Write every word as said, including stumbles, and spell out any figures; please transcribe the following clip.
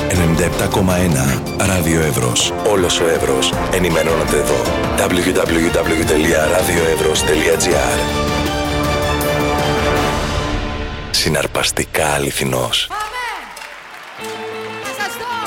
ενενήντα επτά κόμμα ένα Ράδιο Εύρος. Όλος ο Εύρος ενημερώνεται εδώ. double-u double-u double-u τελεία radioevros τελεία gr. Συναρπαστικά αληθινός.